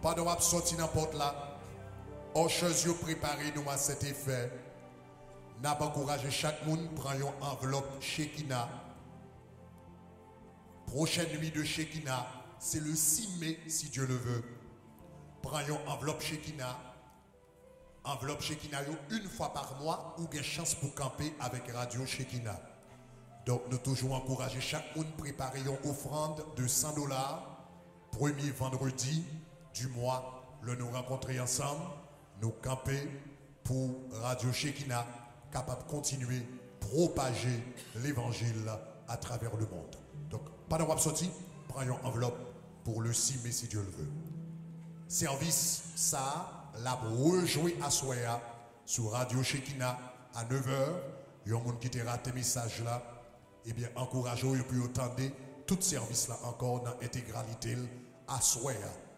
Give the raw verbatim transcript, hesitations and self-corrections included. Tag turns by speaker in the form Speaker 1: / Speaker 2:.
Speaker 1: Pendant qu'on sorti dans la porte là, aux choses préparées nous à cet effet, nous avons encouragé chaque monde à prendre une enveloppe Shekinah. Prochaine nuit de Shekinah, c'est le six mai si Dieu le veut. Prenons une enveloppe Shekinah. Enveloppe Shekinah une fois par mois ou une chance pour camper avec Radio Shekinah. Donc nous toujours encourager chaque monde à préparer une offrande de cent dollars. Premier vendredi du mois, le nous rencontrer ensemble, nous camper pour Radio Shekinah, capable de continuer à propager l'évangile à travers le monde. Donc, pendant qu'on sorti, prenons une enveloppe pour le six mai si Dieu le veut. Service, ça, l'a rejoué à Soya sur Radio Shekinah à neuf heures. Il y a un monde qui t'a raté ce message là. Eh bien, encourageons et puis attendez tout service là encore dans l'intégralité à Soya.